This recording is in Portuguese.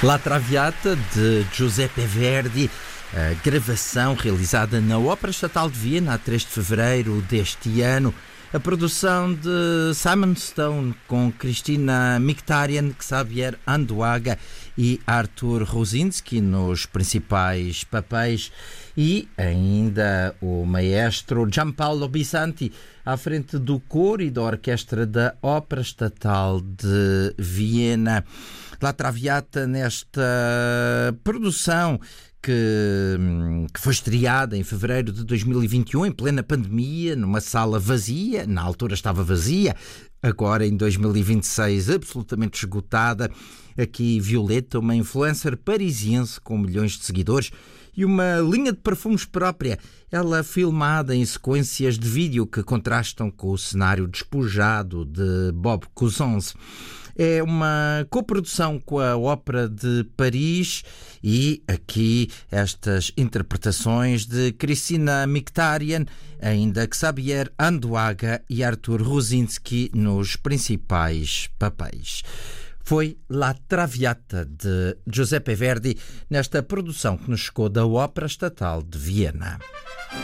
La Traviata, de Giuseppe Verdi, a gravação realizada na Ópera Estatal de Viena a 3 de fevereiro deste ano. A produção de Simon Stone com Christina Mictarian, Xavier Anduaga e Artur Rusinski nos principais papéis, e ainda o maestro Giampaolo Bisanti à frente do coro e da orquestra da Ópera Estatal de Viena. La Traviata, nesta produção que foi estreada em fevereiro de 2021, em plena pandemia, numa sala vazia. Na altura estava vazia, agora em 2026 absolutamente esgotada. Aqui Violeta, uma influencer parisiense com milhões de seguidores e uma linha de perfumes própria, ela filmada em sequências de vídeo que contrastam com o cenário despojado de Bob Cousins. É uma coprodução com a Ópera de Paris, e aqui estas interpretações de Christina Mictarian, ainda Xavier Anduaga e Artur Rusinski nos principais papéis. Foi La Traviata, de Giuseppe Verdi, nesta produção que nos chegou da Ópera Estatal de Viena.